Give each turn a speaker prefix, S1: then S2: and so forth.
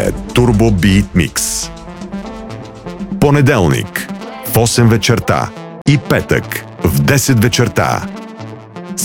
S1: е Turbo Beat Mix. Понеделник в 8 вечерта и петък в 10 вечерта